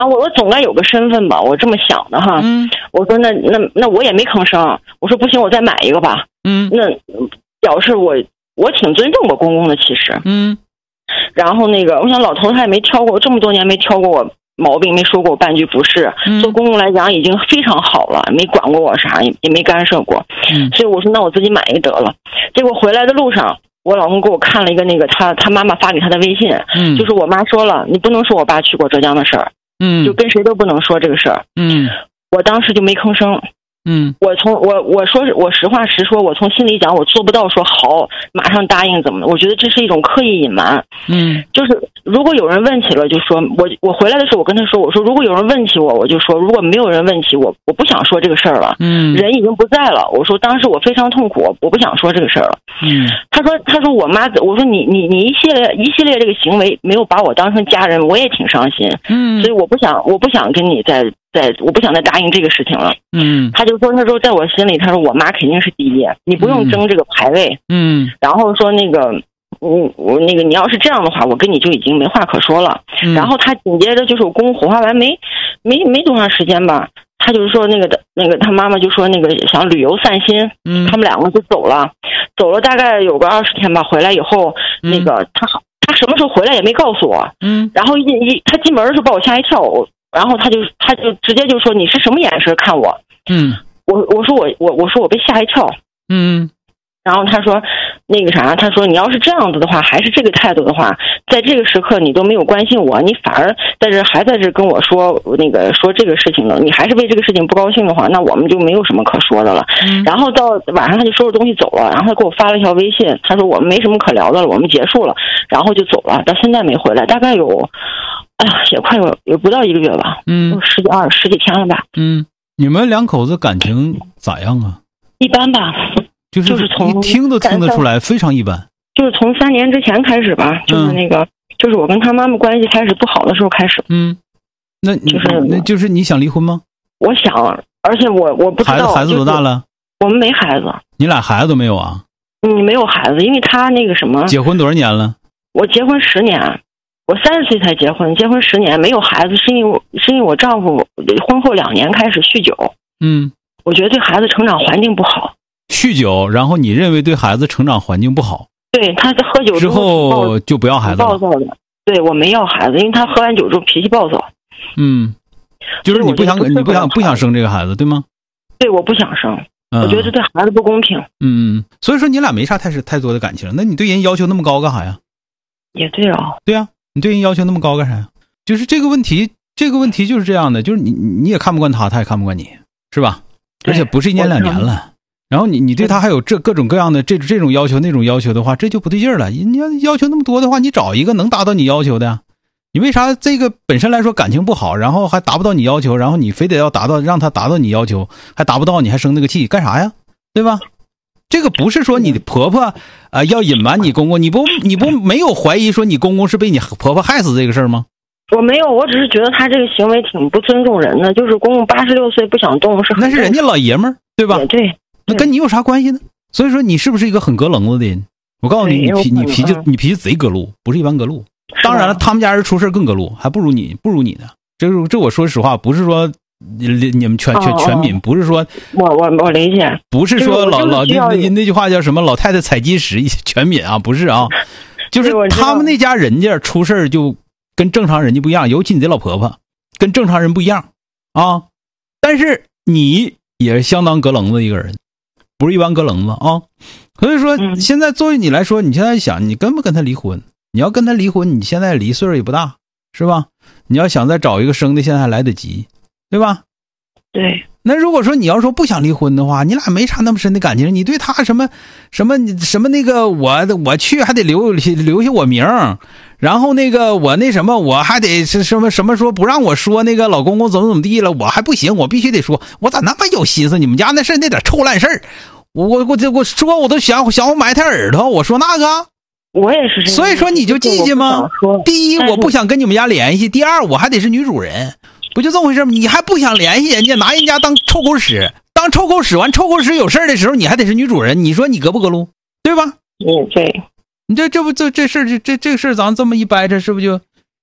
啊，我总该有个身份吧，我这么想的哈。我说那我也没吭声，我说不行，我再买一个吧。那表示我挺尊重我公公的，其实。然后那个，我想老头他也没挑过，这么多年没挑过我毛病，没说过我半句不是。做公公来讲已经非常好了，没管过我啥，也没干涉过。所以我说那我自己买一个得了。结果回来的路上，我老公给我看了一个那个他妈妈发给他的微信，就是我妈说了，你不能说我爸去过浙江的事儿。就跟谁都不能说这个事儿。我当时就没吭声。我实话实说，我从心里讲，我做不到说好马上答应怎么的，我觉得这是一种刻意隐瞒。就是如果有人问起了，就说我回来的时候，我跟他说，我说如果有人问起我就说，如果没有人问起我不想说这个事儿了。人已经不在了，我说当时我非常痛苦，我不想说这个事儿了。他说我妈，我说你一系列这个行为没有把我当成家人，我也挺伤心。所以我不想跟你我不想再答应这个事情了。他说在我心里，他说我妈肯定是第一，你不用争这个排位。然后说那个你要是这样的话，我跟你就已经没话可说了。然后他紧接着就是我公公火化完没多长时间吧，他就是说那个他妈妈就说那个想旅游散心。他们两个就走了大概有个20天吧。回来以后，那个他什么时候回来也没告诉我。然后他进门的时候把我吓一跳。然后他就直接就说你是什么眼神看我？我说我被吓一跳。然后他说那个啥，他说你要是这样子的话，还是这个态度的话，在这个时刻你都没有关心我，你反而还在这跟我说说这个事情呢，你还是为这个事情不高兴的话，那我们就没有什么可说的了。然后到晚上他就收拾东西走了，然后他给我发了一条微信，他说我们没什么可聊的了，我们结束了，然后就走了，到现在没回来，大概有也快有不到1个月吧。十几天了吧。 你们两口子感情咋样啊？ 一般吧。就是从一听都听得出来非常一般。 就是从3年之前开始吧，就是就是我跟他妈妈关系开始不好的时候开始。 那就是你想离婚吗？ 我想，而且我不知道孩子多大了？ 我们没孩子。 你俩孩子都没有啊？ 没有孩子，因为他那个什么。 结婚多少年了？ 我结婚10年，我30岁才结婚，结婚10年没有孩子，是因为我丈夫婚后2年开始酗酒。我觉得对孩子成长环境不好。 酗酒，然后你认为对孩子成长环境不好？对， 他在喝酒之后就不要孩子了。 暴躁的。对，我没要孩子，因为他喝完酒之后脾气暴躁。 就是你不想生这个孩子，对吗？ 对，我不想生。我觉得这对孩子不公平。 所以说你俩没啥太多的感情，那你对人要求那么高干啥呀？ 也对啊。 对啊，你对人要求那么高干啥呀？就是这个问题就是这样的，就是你也看不惯他也看不惯你，是吧？而且不是1年2年了。然后你对他还有各种各样的这种要求那种要求的话，这就不对劲儿了。你要求那么多的话，你找一个能达到你要求的呀。你为啥这个本身来说感情不好，然后还达不到你要求，然后你非得要让他达到你要求，还达不到你还生那个气干啥呀？对吧？这个不是说你的婆婆要隐瞒你公公，你不没有怀疑说你公公是被你婆婆害死这个事儿吗？ 我没有，我只是觉得他这个行为挺不尊重人的，就是公公86岁不想动那是人家老爷们儿，对吧？ 对。 那跟你有啥关系呢？所以说你是不是一个很隔棱子的人？我告诉你，你脾气贼隔路，不是一般隔路。当然了，他们家人出事更隔路，还不如你呢。这我说实话，不是说你们全民，不是说我理解， 不是说那句话叫什么老太太采鸡屎全民啊，不是啊，就是他们那家人家出事就跟正常人家不一样，尤其你的老婆婆跟正常人不一样啊。但是你也是相当隔棱子一个人，不是一般隔棱子啊。所以说现在作为你来说，你现在想你跟不跟他离婚？你要跟他离婚，你现在离岁数也不大，是吧？你要想再找一个生的，现在还来得及，对吧？ 对。 那如果说你要说不想离婚的话，你俩没啥那么深的感情，你对他什么那个我去还得留下我名，然后那个我那什么我还得是什么说不让我说那个老公公怎么地了，我还不行，我必须得说，我咋那么有心思？你们家那事那点臭烂事儿，我说我都想我埋汰耳朵，我说那个。 我也是。 所以说你就记记吗？第一，我不想跟你们家联系；第二，我还得是女主人，不就这么回事吗？你还不想联系人家，拿人家当臭狗屎，当臭狗屎完，臭狗屎有事的时候，你还得是女主人，你说你隔不隔路？对吧？ 对。 你这事儿这个事儿咱这么一掰扯，是不是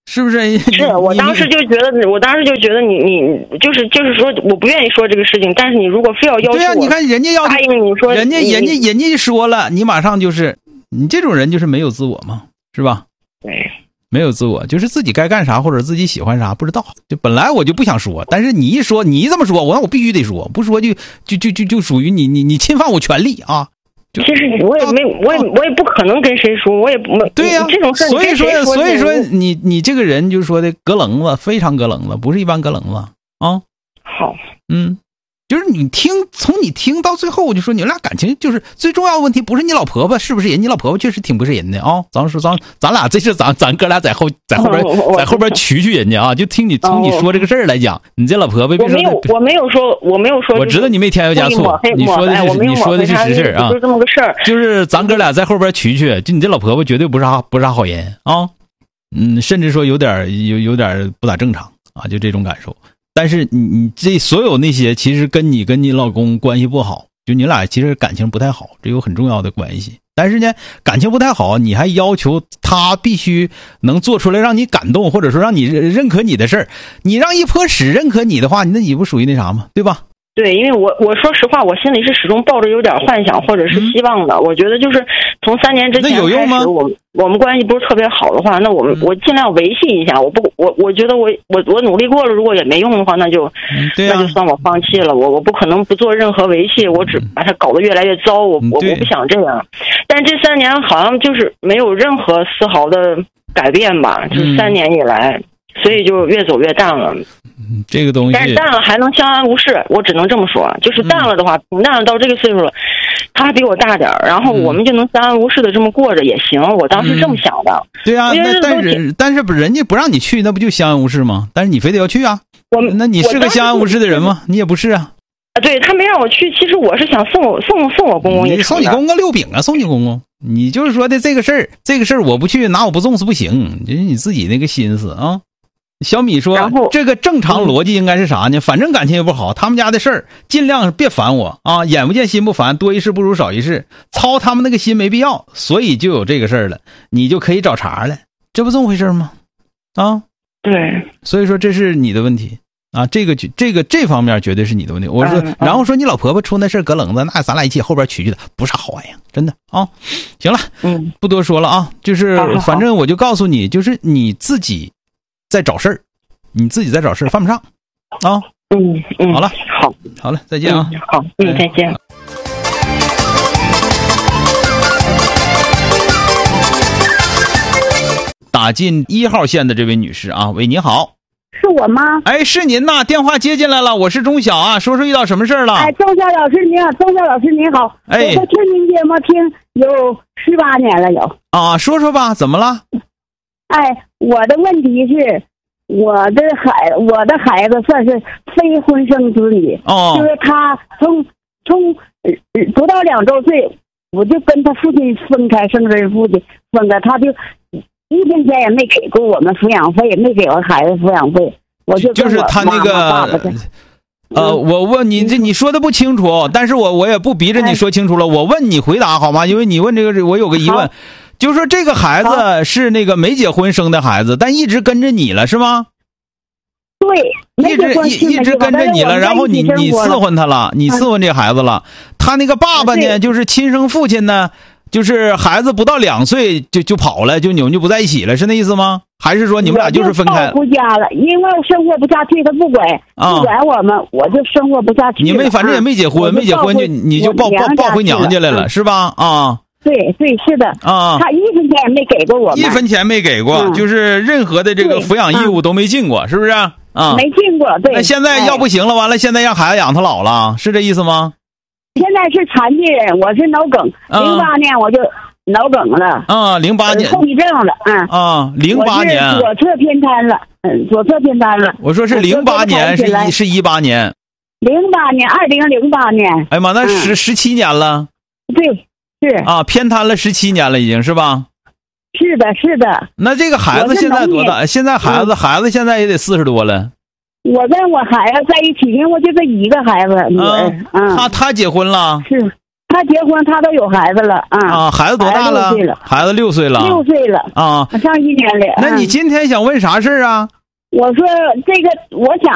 是不是？ 是我当时就觉得你就是说，我不愿意说这个事情，但是你如果非要要求我， 对啊，你看人家要答应你说， 人家一说了，你马上就是你这种人就是没有自我嘛，是吧？ 对， 没有自我，就是自己该干啥或者自己喜欢啥不知道。就本来我就不想说，但是你一说，你这么说，我必须得说，不说就属于你侵犯我权利啊。 其实我也不可能跟谁说，我也不对呀、 这种事所以说你这个人就说的隔棱子，非常隔棱子，不是一般隔棱子啊。 好， 就是从你听到最后，我就说你们俩感情就是最重要的问题，不是你老婆婆是不是人，你老婆婆确实挺不是人的啊。咱俩这是咱哥俩在后边取人家啊，就从你说这个事儿来讲，你这老婆婆我没有说， 我知道你没添油加醋，你说的是实事啊， 就这么个事儿， 就是咱哥俩在后边取，就你这老婆婆绝对不是啥好人啊，甚至说有点不咋正常啊，就这种感受。但是你这所有那些其实跟你老公关系不好，就你俩其实感情不太好，这有很重要的关系。但是呢，感情不太好，你还要求他必须能做出来让你感动，或者说让你认可你的事儿。你让一泼屎认可你的话，那你不属于那啥吗？对吧？ 对，因为我说实话，我心里是始终抱着有点幻想或者是希望的。我觉得就是从3年之前开始，我们关系不是特别好的话，那我尽量维系一下。我觉得我努力过了，如果也没用的话，那就算我放弃了。我不可能不做任何维系，我只把它搞得越来越糟。我不想这样。但这3年好像就是没有任何丝毫的改变吧，就3年以来，所以就越走越淡了。 这个东西， 但是淡了还能相安无事，我只能这么说。就是淡了的话，平淡了到这个岁数了，他比我大点儿，然后我们就能相安无事的这么过着也行。我当时这么想的。 对啊，但是人家不让你去，那不就相安无事吗？但是你非得要去啊。那你是个相安无事的人吗？你也不是啊。 对，他没让我去，其实我是想送我公公一程的。 送你公公6饼啊，送你公公。你就是说的这个事儿我不去，拿我不送是不行，这是你自己那个心思啊。小米说这个正常逻辑应该是啥呢？反正感情也不好，他们家的事儿尽量别烦我啊，眼不见心不烦，多一事不如少一事，操他们那个心没必要，所以就有这个事儿了，你就可以找茬了，这不这么回事吗？啊， 对， 所以说这是你的问题啊，这方面绝对是你的问题。我说，然后说你老婆婆出那事儿隔棱子，那咱俩一起后边取去的，不是好玩意儿，真的啊。行了，不多说了啊，就是反正我就告诉你，就是你自己在找事儿，犯不上啊。好了，好了，再见啊。 好，再见。 打进1号线的这位女士啊，喂，你好。 是我吗？ 哎，是您呐，电话接进来了，我是钟晓啊，说遇到什么事儿了？ 哎，钟晓老师您好，哎，我听您节目听有18年了有。 啊，说吧，怎么了？ 哎，我的问题是，我的孩子算是非婚生子女，就是他从不到2周岁，我就跟他父亲分开，生人父亲分开，他就1分钱也没给过我们抚养费，也没给我孩子抚养费，我就是他那个我问你，你说的不清楚，但是我也不逼着你说清楚了，我问你回答好吗？因为你问这个，我有个疑问，就是说这个孩子是那个没结婚生的孩子，但一直跟着你了是吗？ 对， 一直跟着你了，然后你伺候他了，你伺候这孩子了，他那个爸爸呢，就是亲生父亲呢，就是孩子不到2岁就跑了，你们就不在一起了，是那意思吗？还是说你们俩就是分开了？ 回家了，因为我生活不下去，他不管我们，我就生活不下去了。 你们反正也没结婚，你就抱回娘家来了，是吧？啊。 对，是的啊，他1分钱也没给过我们， 1分钱没给过，就是任何的这个抚养义务都没尽过，是不是啊？ 没尽过，对。 那现在要不行了，完了现在让孩子养他老了，是这意思吗？ 现在是残疾人，我是脑梗，08年我就脑梗了 08年后遗症了 08年左侧偏瘫了， 我说是08年是18年 ，08年2008年， 哎妈，那17年了， 对。是啊，偏瘫了17年了，已经是吧？ 是的。那这个孩子现在多大？现在孩子现在也得40多了。 我跟我孩子在一起，因为我就这一个孩子女儿。 他结婚了？ 是， 他结婚，他都有孩子了啊。 孩子多大了？孩子6岁了。 6岁了啊， 上1年了。 那你今天想问啥事儿啊？ 我说这个，我想